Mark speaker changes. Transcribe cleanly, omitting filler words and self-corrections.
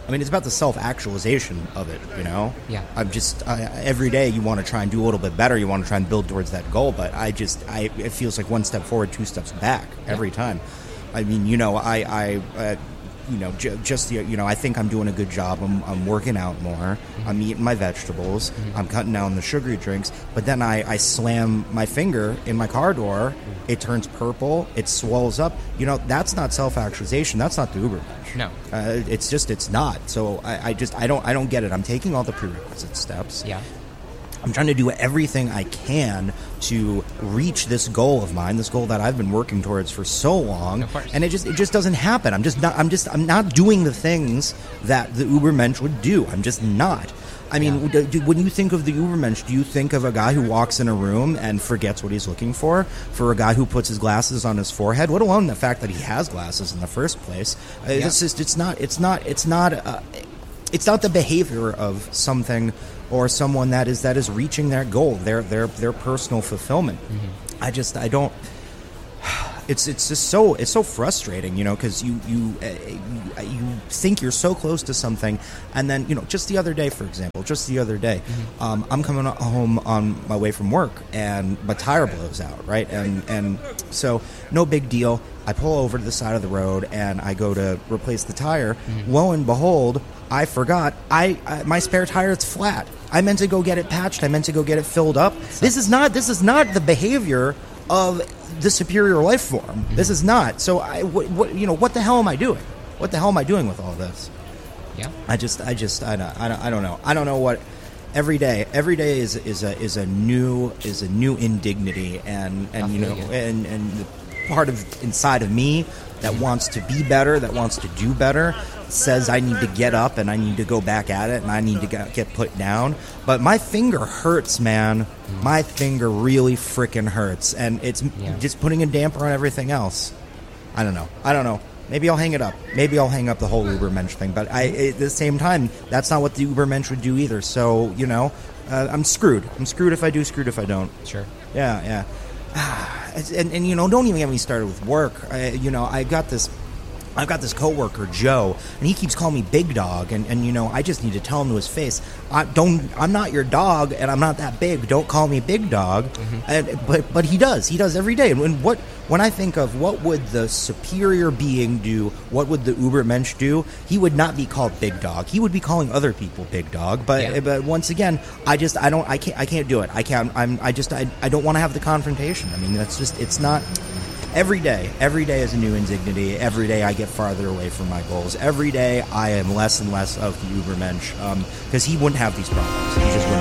Speaker 1: I mean, it's about the self-actualization of it, you know?
Speaker 2: Yeah.
Speaker 1: I'm just, every day you want to try and do a little bit better. You want to try and build towards that goal. But it feels like one step forward, two steps back every time. I mean, you know, I think I'm doing a good job. I'm working out more. Mm-hmm. I'm eating my vegetables. Mm-hmm. I'm cutting down the sugary drinks. But then I slam my finger in my car door. Mm-hmm. It turns purple. It swells up. You know, that's not self-actualization. That's not the Ubermensch.
Speaker 2: No.
Speaker 1: It's not. So I don't get it. I'm taking all the prerequisite steps.
Speaker 2: Yeah.
Speaker 1: I'm trying to do everything I can to reach this goal of mine, this goal that I've been working towards for so long, and it just doesn't happen. I'm not doing the things that the Ubermensch would do. I'm just not. I mean, when you think of the Ubermensch, do you think of a guy who walks in a room and forgets what he's looking for a guy who puts his glasses on his forehead, let alone the fact that he has glasses in the first place? It's not the behavior of something or someone that is reaching their goal, their personal fulfillment. Mm-hmm. I don't. It's just so frustrating, you know, because you think you're so close to something, and then, you know, just the other day, mm-hmm. I'm coming home on my way from work, and my tire blows out, right, and so no big deal. I pull over to the side of the road and I go to replace the tire. Mm-hmm. Lo and behold, I forgot my spare tire is flat. I meant to go get it patched. I meant to go get it filled up. This is not the behavior of the superior life form. Mm-hmm. This is not. So what the hell am I doing? What the hell am I doing with all this?
Speaker 2: Yeah.
Speaker 1: I don't know. I don't know what. Every day is a new indignity, and you know, and the part of inside of me that wants to be better, that wants to do better, says I need to get up and I need to go back at it and I need to get put down. But my finger hurts, man. My finger really freaking hurts, and it's just putting a damper on everything else. I don't know. Maybe I'll hang it up. Maybe I'll hang up the whole Ubermensch thing. But at the same time, that's not what the Ubermensch would do either. So, you know, I'm screwed. I'm screwed if I do, screwed if I don't.
Speaker 2: Sure.
Speaker 1: Yeah. And you know, don't even get me started with work. I've got this coworker, Joe, and he keeps calling me Big Dog, and you know, I just need to tell him to his face, I'm not your dog, and I'm not that big. Don't call me Big Dog. Mm-hmm. But he does every day. And when I think of what would the superior being do, what would the Ubermensch do, he would not be called Big Dog. He would be calling other people Big Dog. But once again, I can't do it. I don't want to have the confrontation. I mean, it's not. Every day is a new indignity. Every day I get farther away from my goals. Every day I am less and less of the Ubermensch, because he wouldn't have these problems. He just wouldn't.